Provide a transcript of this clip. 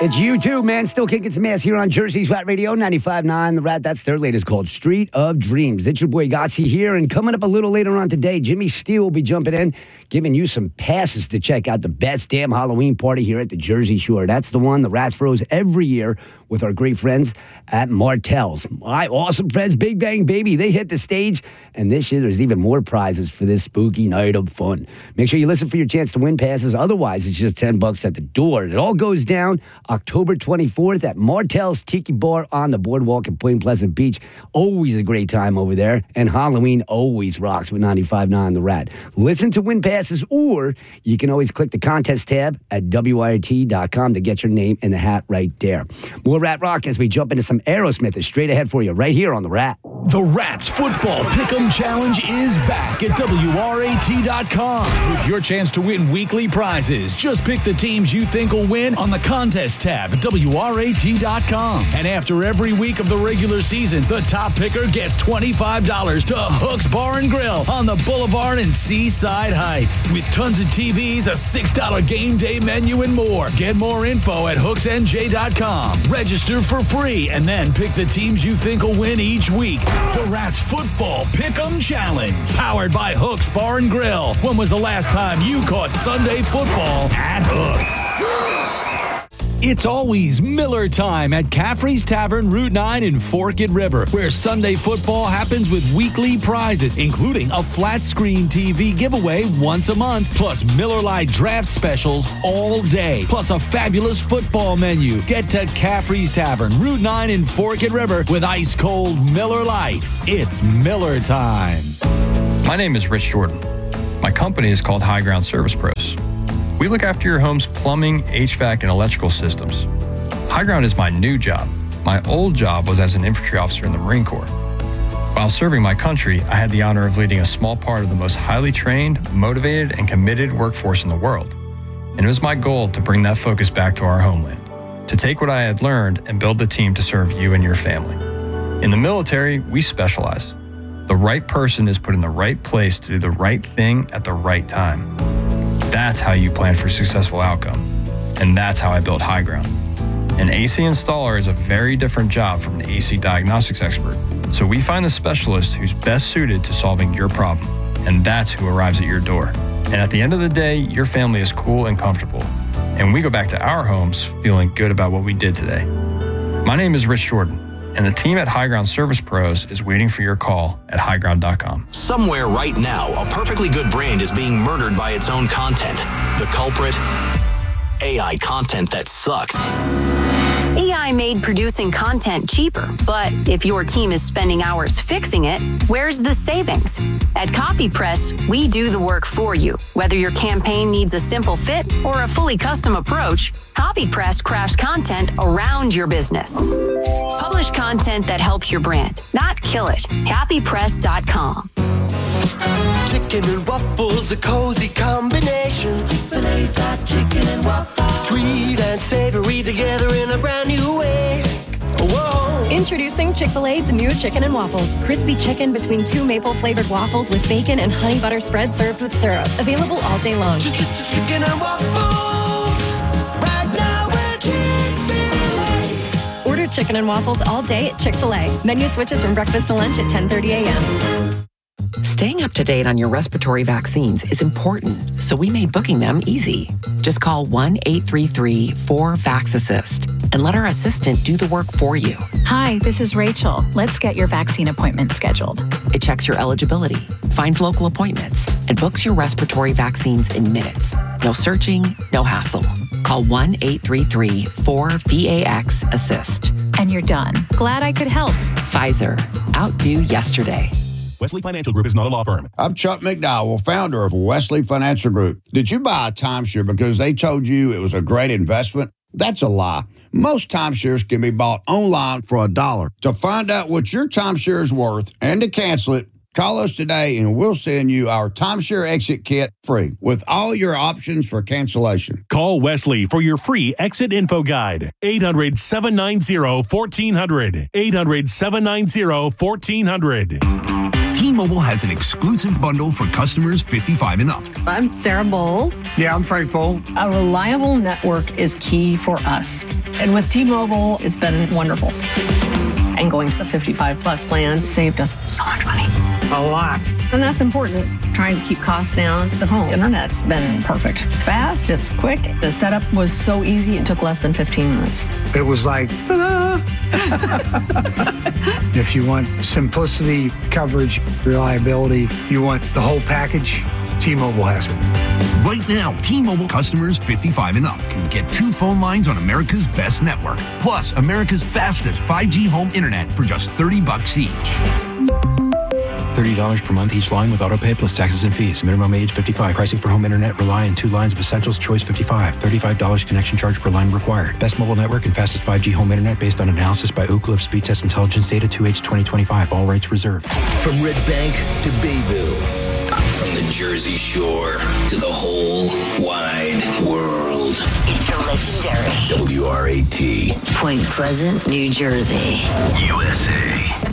It's you too, man. Still kicking some ass here on Jersey's Rat Radio 95.9. The Rat, that's their latest called Street of Dreams. It's your boy Gotzi here, and coming up a little later on today, Jimmy Steele will be jumping in, giving you some passes to check out the best damn Halloween party here at the Jersey Shore. That's the one the Rat throws every year with our great friends at Martell's. My awesome friends, Big Bang Baby, they hit the stage, and this year there's even more prizes for this spooky night of fun. Make sure you listen for your chance to win passes. Otherwise, it's just $10 at the door. It all goes down October 24th at Martell's Tiki Bar on the boardwalk in Point Pleasant Beach. Always a great time over there, and Halloween always rocks with 95.9 The Rat. Listen to win passes, or you can always click the contest tab at WIRT.com to get your name in the hat right there. More Rat Rock as we jump into some Aerosmith is straight ahead for you right here on The Rat. The Rat's Football Pick'em Challenge is back at WRAT.com with your chance to win weekly prizes. Just pick the teams you think will win on the contest tab at WRAT.com. And after every week of the regular season, the top picker gets $25 to Hook's Bar and Grill on the Boulevard in Seaside Heights. With tons of TVs, a $6 game day menu, and more. Get more info at HooksNJ.com. Register for free and then pick the teams you think will win each week. The Rats Football Pick'em Challenge, powered by Hook's Bar and Grill. When was the last time you caught Sunday football at Hook's? It's always Miller time at Caffrey's Tavern, Route 9 in Forked River, where Sunday football happens with weekly prizes, including a flat-screen TV giveaway once a month, plus Miller Lite draft specials all day, plus a fabulous football menu. Get to Caffrey's Tavern, Route 9 in Forked River with ice-cold Miller Lite. It's Miller time. My name is Rich Jordan. My company is called High Ground Service Pros. We look after your home's plumbing, HVAC, and electrical systems. High Ground is my new job. My old job was as an infantry officer in the Marine Corps. While serving my country, I had the honor of leading a small part of the most highly trained, motivated, and committed workforce in the world. And it was my goal to bring that focus back to our homeland, to take what I had learned and build the team to serve you and your family. In the military, we specialize. The right person is put in the right place to do the right thing at the right time. That's how you plan for a successful outcome. And that's how I built High Ground. An AC installer is a very different job from an AC diagnostics expert. So we find the specialist who's best suited to solving your problem. And that's who arrives at your door. And at the end of the day, your family is cool and comfortable. And we go back to our homes feeling good about what we did today. My name is Rich Jordan. And the team at High Ground Service Pros is waiting for your call at highground.com. Somewhere right now, a perfectly good brand is being murdered by its own content. The culprit? AI content that sucks. AI made producing content cheaper, but if your team is spending hours fixing it, where's the savings? At CopyPress, we do the work for you. Whether your campaign needs a simple fit or a fully custom approach, CopyPress crafts content around your business. Publish content that helps your brand, not kill it. CopyPress.com. Chicken and waffles, a cozy combination. Chick-fil-A's got chicken and waffles. Sweet and savory together in a brand new way. Whoa. Introducing Chick-fil-A's new chicken and waffles. Crispy chicken between two maple-flavored waffles with bacon and honey butter spread served with syrup. Available all day long. Chicken and waffles. Right now at Chick-fil-A. Order chicken and waffles all day at Chick-fil-A. Menu switches from breakfast to lunch at 10:30 a.m. Staying up to date on your respiratory vaccines is important, so we made booking them easy. Just call 1-833-4-VAX-ASSIST and let our assistant do the work for you. Hi, this is Rachel. Let's get your vaccine appointment scheduled. It checks your eligibility, finds local appointments, and books your respiratory vaccines in minutes. No searching, no hassle. Call 1-833-4-VAX-ASSIST. And you're done. Glad I could help. Pfizer. Outdo yesterday. Wesley Financial Group is not a law firm. I'm Chuck McDowell, founder of Wesley Financial Group. Did you buy a timeshare because they told you it was a great investment? That's a lie. Most timeshares can be bought online for $1. To find out what your timeshare is worth and to cancel it, call us today and we'll send you our timeshare exit kit free with all your options for cancellation. Call Wesley for your free exit info guide. 800-790-1400. 800-790-1400. T-Mobile has an exclusive bundle for customers 55 and up. I'm Sarah Bowl. Yeah, I'm Frank Bowl. A reliable network is key for us. And with T-Mobile, it's been wonderful. And going to the 55 plus plan saved us so much money. A lot. And that's important. Trying to keep costs down. The home internet's been perfect. It's fast, it's quick. The setup was so easy, it took less than 15 minutes. It was like, ta-da! If you want simplicity, coverage, reliability, you want the whole package, T-Mobile has it. Right now, T-Mobile customers 55 and up can get 2 phone lines on America's best network, plus America's fastest 5G home internet for just $30 each. $30 per month each line with autopay plus taxes and fees. Minimum age 55. Pricing for home internet rely on 2 lines of Essentials Choice 55. $35 connection charge per line required. Best mobile network and fastest 5G home internet based on analysis by Ookla of Speed Test Intelligence data 2H 2025. All rates reserved. From Red Bank to Bayville. From the Jersey Shore to the whole wide world. It's the legendary WRAT. Point Pleasant, New Jersey. USA.